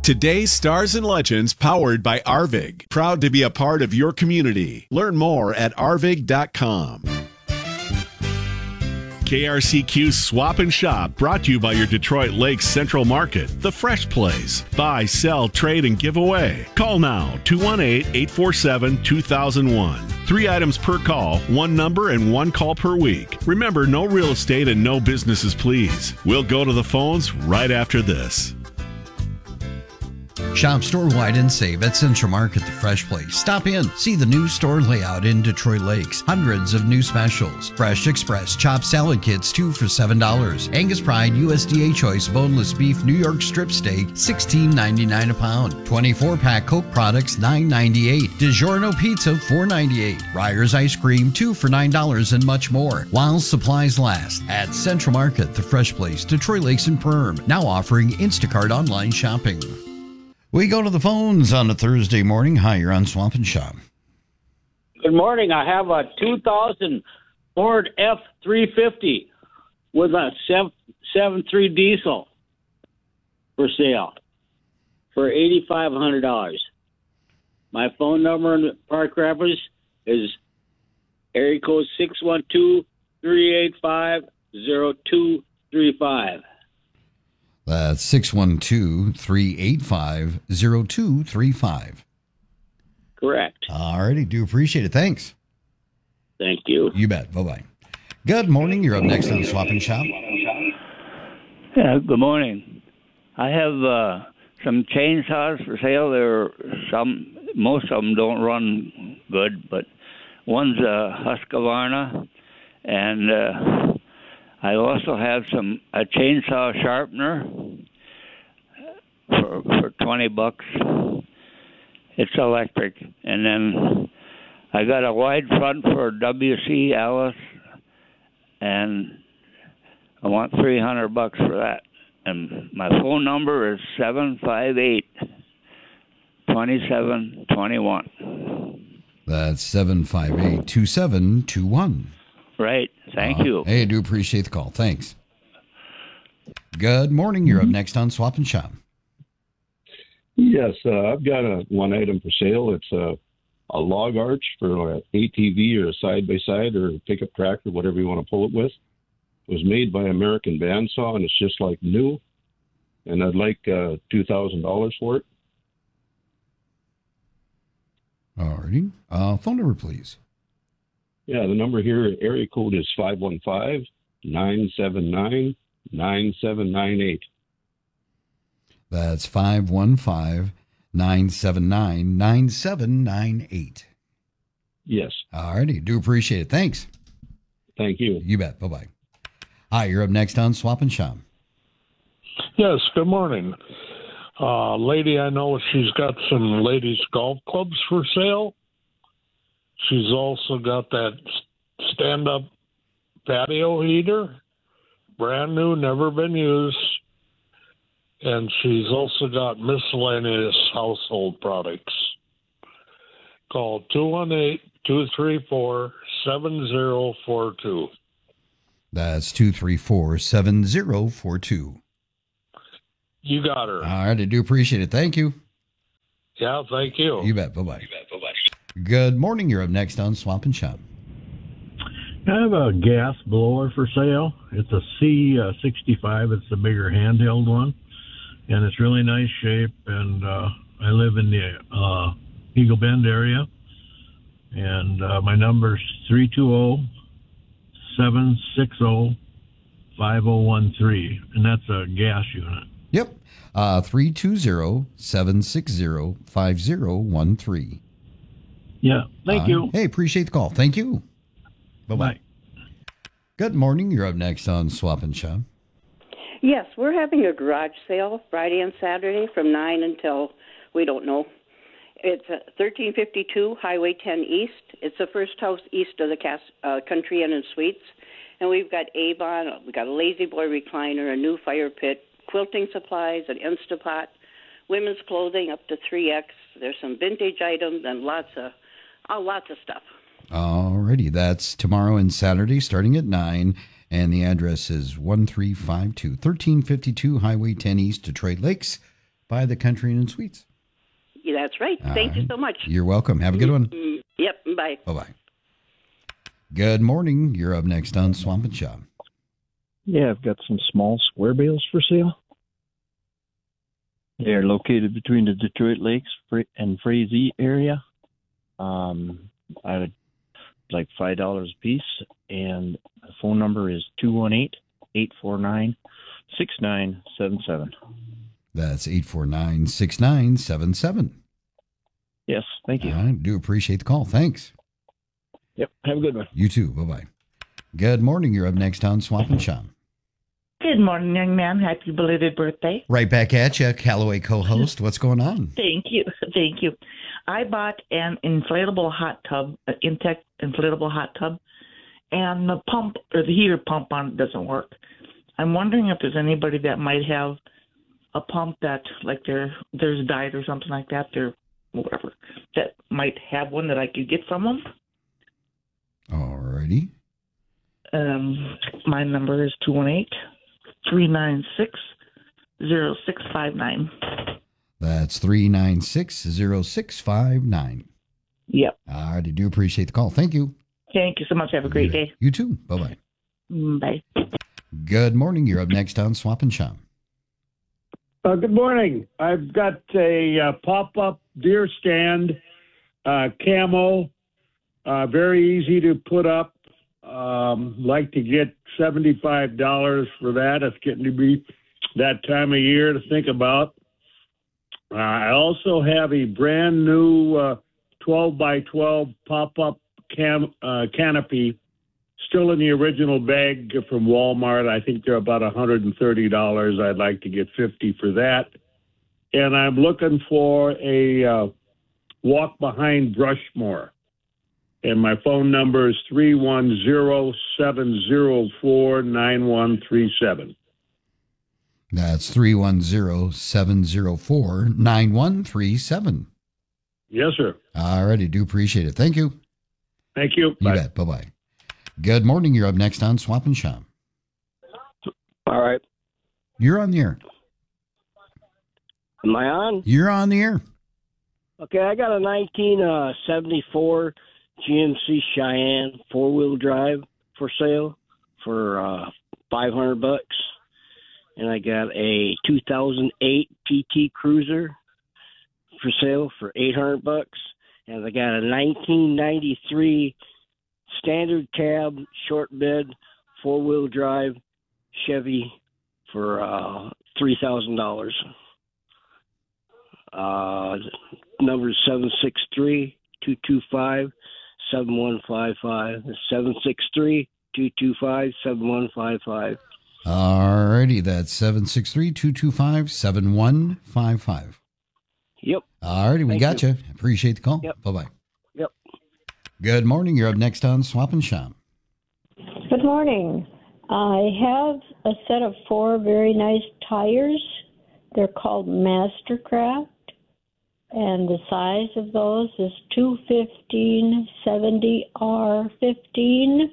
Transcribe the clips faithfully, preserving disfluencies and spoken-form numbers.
Today's Stars and Legends, powered by Arvig. Proud to be a part of your community. Learn more at arvig dot com. K R C Q Swap and Shop, brought to you by your Detroit Lakes Central Market, the fresh place. Buy, sell, trade, and give away. Call now, two one eight, eight four seven, two thousand one. Three items per call, one number, and one call per week. Remember, no real estate and no businesses, please. We'll go to the phones right after this. Shop store-wide and save at Central Market, the fresh place. Stop in, see the new store layout in Detroit Lakes. Hundreds of new specials. Fresh Express chopped salad kits, two for seven dollars. Angus Pride U S D A Choice boneless beef New York strip steak, sixteen ninety-nine a pound. twenty-four pack Coke products, nine ninety-eight. DiGiorno pizza, four ninety-eight. Ryer's ice cream, two for nine dollars, and much more. While supplies last. At Central Market, the fresh place, Detroit Lakes and Perm. Now offering Instacart online shopping. We go to the phones on a Thursday morning. Hi, you're on Swamp and Shop. Good morning. I have a two thousand Ford F three fifty with a seven point three diesel for sale for eight thousand five hundred dollars. My phone number in Park Rapids is area code six one two, three eight five, zero two three five. That's six one two, three eight five, zero two three five. Correct. All righty. Do appreciate it. Thanks. Thank you. You bet. Bye-bye. Good morning. You're up next on Swap and Shop. Yeah, good morning. I have uh, some chainsaws for sale. There are some, most of them don't run good, but one's a Husqvarna, and uh, I also have some a chainsaw sharpener for for twenty bucks. It's electric, and then I got a wide front for W C Alice, and I want three hundred bucks for that. And my phone number is seven five eight, two seven two one. That's seven five eight, two seven two one. Right. Thank uh, you. Hey, I do appreciate the call. Thanks. Good morning. You're up next on Swap and Shop. Yes, uh, I've got a one item for sale. It's a, a log arch for an A T V or a side-by-side or a pickup tractor, whatever you want to pull it with. It was made by American Bandsaw, and it's just like new. And I'd like uh, two thousand dollars for it. All righty. Uh, phone number, please. Yeah, the number here, area code is five one five, nine seven nine, nine seven nine eight. That's five one five, nine seven nine, nine seven nine eight. Yes. All righty. Do appreciate it. Thanks. Thank you. You bet. Bye-bye. Hi, you're up next on Swap and Shop. Yes, good morning. Uh, lady I know, she's got some ladies' golf clubs for sale. She's also got that stand-up patio heater, brand new, never been used. And she's also got miscellaneous household products. Call two one eight, two three four, seven zero four two. That's two three four, seven zero four two. You got her. All right, I do appreciate it. Thank you. Yeah, thank you. You bet. Bye-bye. You bet. Bye-bye. Good morning. You're up next on Swap and Shop. I have a gas blower for sale. It's a C sixty-five. It's the bigger handheld one, and it's really nice shape. And uh, I live in the uh, Eagle Bend area, and uh, my number's three two zero, seven six zero, five zero one three, and that's a gas unit. Yep, uh, three two zero, seven six zero, five zero one three. Yeah, thank uh, you. Hey, appreciate the call. Thank you. Bye-bye. Bye. Good morning. You're up next on Swap and Shop. Yes, we're having a garage sale Friday and Saturday from nine until, we don't know. It's thirteen fifty-two Highway ten East. It's the first house east of the Cast, uh, Country Inn and Suites. And we've got Avon, we've got a Lazy Boy recliner, a new fire pit, quilting supplies, an Instapot, women's clothing up to three X. There's some vintage items and lots of Oh, lots of stuff. All righty. That's tomorrow and Saturday starting at nine. And the address is one three five two, thirteen fifty-two Highway ten East, Detroit Lakes. by the Country Inn and Suites. Yeah, that's right. All Thank right. you so much. You're welcome. Have a good one. Mm, yep. Bye. Bye-bye. Good morning. You're up next on Swamp and Shop. Yeah, I've got some small square bales for sale. They're located between the Detroit Lakes and Frazee area. Um, I would like five dollars a piece, and the phone number is two one eight, eight four nine, six nine seven seven. That's eight four nine, six nine seven seven. Yes, thank you. I do appreciate the call. Thanks. Yep, have a good one. You too. Bye-bye. Good morning. You're up next on Swamp and Shop. Good morning, young man. Happy belated birthday. Right back at you, Callaway co-host. What's going on? Thank you. Thank you. I bought an inflatable hot tub, an Intech inflatable hot tub, and the pump or the heater pump on it doesn't work. I'm wondering if there's anybody that might have a pump that, like, there there's died or something like that, or whatever, that might have one that I could get from them. Alrighty. Um, my number is two one eight, three nine six, zero six five nine. That's three nine six, zero six five nine. Yep. I do appreciate the call. Thank you. Thank you so much. Have a great day. You too. Bye-bye. Bye. Good morning. You're up next on Swamp and Shop. Uh, good morning. I've got a uh, pop-up deer stand, uh, camo, uh, very easy to put up. Um, like to get seventy-five dollars for that. It's getting to be that time of year to think about. Uh, I also have a brand new uh, twelve by twelve pop-up cam- uh, canopy, still in the original bag from Walmart. I think they're about one hundred thirty dollars. I'd like to get fifty dollars for that. And I'm looking for a uh, walk behind Brushmore. And my phone number is three one zero, seven zero four, nine one three seven. That's three one zero, seven zero four, nine one three seven. Yes, sir. All righty. Do appreciate it. Thank you. Thank you. You Bye. bet. Bye-bye. Good morning. You're up next on Swamp and Shop. All right. You're on the air. Am I on? You're on the air. Okay, I got a nineteen seventy-four G M C Cheyenne four-wheel drive for sale for uh, five hundred bucks. And I got a two thousand eight P T Cruiser for sale for eight hundred bucks. And I got a nineteen ninety-three standard cab, short bed, four-wheel drive Chevy for uh, three thousand dollars. Uh, number is seven six three, two two five, seven one five five. seven six three, two two five, seven one five five. All righty. That's seven six three, two two five, seven one five five. Yep. All righty. We Thank got you. you. Appreciate the call. Yep. Bye-bye. Yep. Good morning. You're up next on Swamp and Shop. Good morning. I have a set of four very nice tires. They're called Mastercraft, and the size of those is two fifteen seventy R fifteen,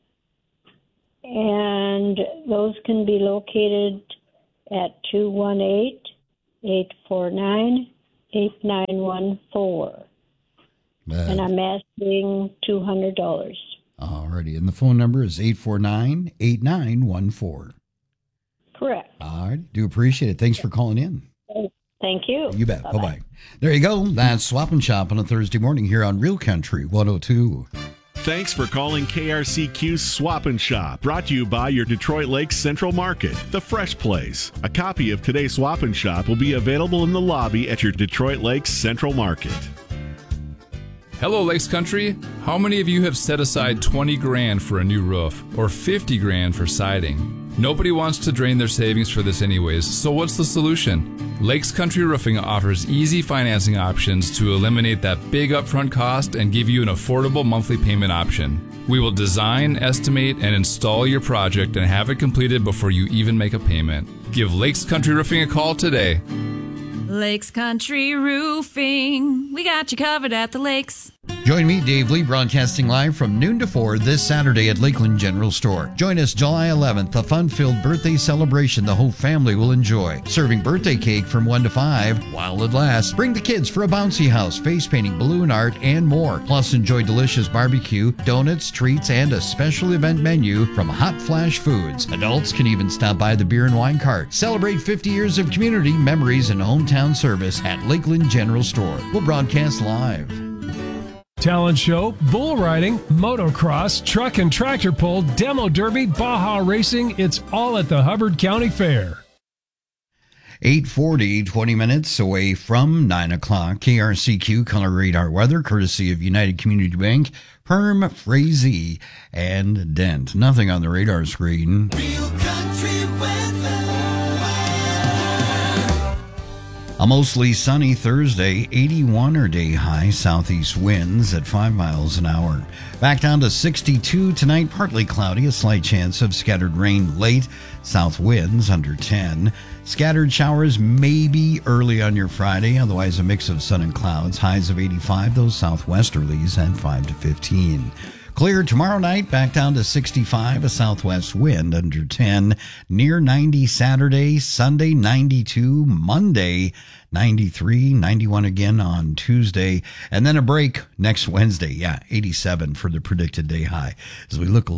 and those can be located at two one eight, eight four nine, eight nine one four. And I'm asking two hundred dollars. All righty. And the phone number is eight four nine, eight nine one four. Correct. All right. Do appreciate it. Thanks for calling in. Thank you. You bet. Bye-bye. Bye-bye. There you go. That's Swap and Shop on a Thursday morning here on Real Country one oh two. Thanks for calling K R C Q's Swap and Shop, brought to you by your Detroit Lakes Central Market, the Fresh Place. A copy of today's Swap and Shop will be available in the lobby at your Detroit Lakes Central Market. Hello, Lakes Country. How many of you have set aside twenty grand for a new roof or fifty grand for siding? Nobody wants to drain their savings for this anyways, so what's the solution? Lakes Country Roofing offers easy financing options to eliminate that big upfront cost and give you an affordable monthly payment option. We will design, estimate, and install your project and have it completed before you even make a payment. Give Lakes Country Roofing a call today. Lakes Country Roofing. We got you covered at the lakes. Join me, Dave Lee, broadcasting live from noon to four this Saturday at Lakeland General Store. Join us July eleventh, a fun-filled birthday celebration the whole family will enjoy. Serving birthday cake from one to five while it lasts. Bring the kids for a bouncy house, face painting, balloon art, and more. Plus, enjoy delicious barbecue, donuts, treats, and a special event menu from Hot Flash Foods. Adults can even stop by the beer and wine cart. Celebrate fifty years of community, memories, and hometown service at Lakeland General Store. We'll broadcast live. Talent show, bull riding, motocross, truck and tractor pull, demo derby, Baja racing. It's all at the Hubbard County Fair. eight forty, twenty minutes away from nine o'clock. K R C Q Color Radar Weather, courtesy of United Community Bank, Perm, Frazee, and Dent. Nothing on the radar screen. Real country weather. A mostly sunny Thursday, eighty-one or day high, southeast winds at five miles an hour. Back down to sixty-two tonight, partly cloudy, a slight chance of scattered rain late, south winds under ten. Scattered showers maybe early on your Friday, otherwise a mix of sun and clouds, highs of eighty-five, those southwesterlies at five to fifteen. Clear tomorrow night, back down to sixty-five, a southwest wind under ten. Near ninety Saturday, Sunday ninety-two, Monday ninety-three, ninety-one again on Tuesday, and then a break next Wednesday. Yeah, eighty-seven for the predicted day high as we look a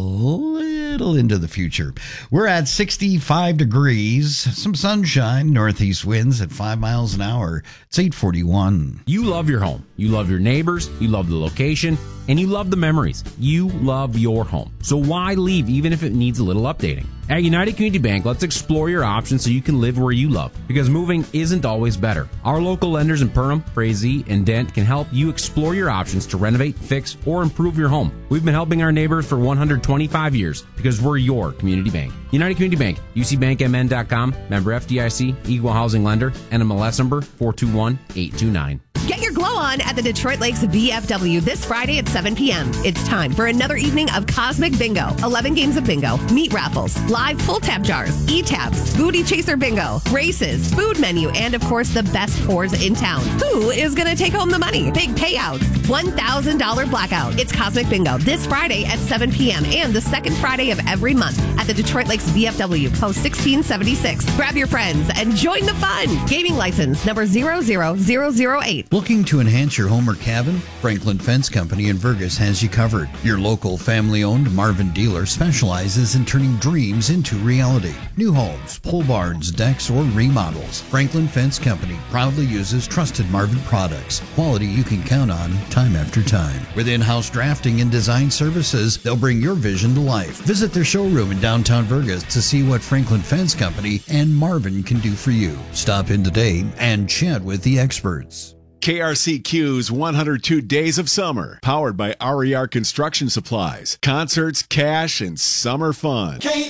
little into the future. We're at sixty-five degrees, some sunshine, northeast winds at five miles an hour. It's eight forty-one. You love your home. You love your neighbors. You love the location. And you love the memories. You love your home. So why leave even if it needs a little updating? At United Community Bank, let's explore your options so you can live where you love. Because moving isn't always better. Our local lenders in Perham, Frazee, and Dent can help you explore your options to renovate, fix, or improve your home. We've been helping our neighbors for one hundred twenty-five years because we're your community bank. United Community Bank, U C bank M N dot com, member F D I C, equal housing lender, N M L S number four two one eight two nine. Get your glow on at the Detroit Lakes V F W this Friday at seven p.m. It's time for another evening of Cosmic Bingo. eleven games of bingo, meat raffles, live pull tab jars, e-tabs, booty chaser bingo, races, food menu, and of course the best pours in town. Who is going to take home the money? Big payouts. one thousand dollars blackout. It's Cosmic Bingo this Friday at seven p.m. and the second Friday of every month at the Detroit Lakes V F W, post sixteen seventy-six. Grab your friends and join the fun. Gaming license number zero zero zero zero eight. Looking to enhance your home or cabin? Franklin Fence Company in Vergas has you covered. Your local family-owned Marvin dealer specializes in turning dreams into reality. New homes, pole barns, decks, or remodels. Franklin Fence Company proudly uses trusted Marvin products. Quality you can count on time after time. With in-house drafting and design services, they'll bring your vision to life. Visit their showroom in downtown Vergas to see what Franklin Fence Company and Marvin can do for you. Stop in today and chat with the experts. K R C Q's one hundred two Days of Summer, powered by R E R Construction Supplies. Concerts, cash, and summer fun.